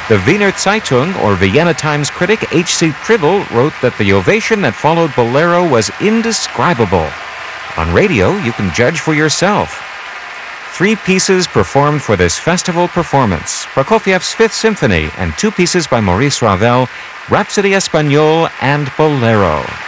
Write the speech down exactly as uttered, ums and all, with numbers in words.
The Wiener Zeitung, or Vienna Times critic H C Tribble, wrote that the ovation that followed Bolero was indescribable. On radio, you can judge for yourself. Three pieces performed for this festival performance: Prokofiev's Fifth Symphony and two pieces by Maurice Ravel, Rhapsody Espagnole and Bolero.